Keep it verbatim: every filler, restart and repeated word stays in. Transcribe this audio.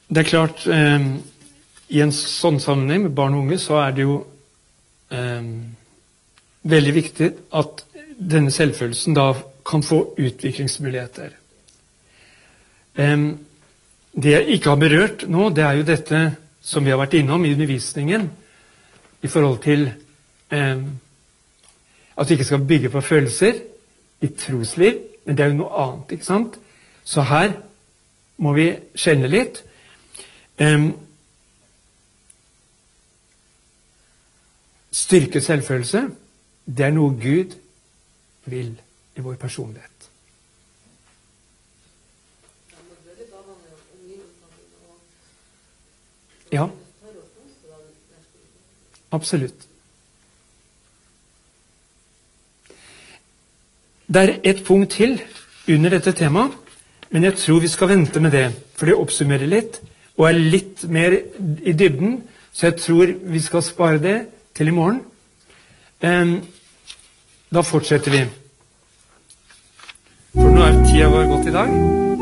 det er klart, eh, i en sånn sammenheng med barn og unge, så er det jo eh, veldig viktig at denne selvfølelsen da kan få utviklingsmuligheter. Eh, det jeg ikke har berørt nå, det er jo dette som vi har vært innom i undervisningen, i forhold til eh, at vi ikke skal bygge på følelser i trosliv, men det er jo noe annet, ikke sant? Så her må vi skjønne litt. Um, styrket selvfølelse, det er noe Gud vil i vår personlighet. Ja. Absolutt. Det er et punkt til under dette temaet, men jeg tror vi skal vente med det, for det oppsummerer litt, og er litt mer i dybden, så jeg tror vi skal spare det til i morgen. Da fortsetter vi. For nå er tida vår gått i dag.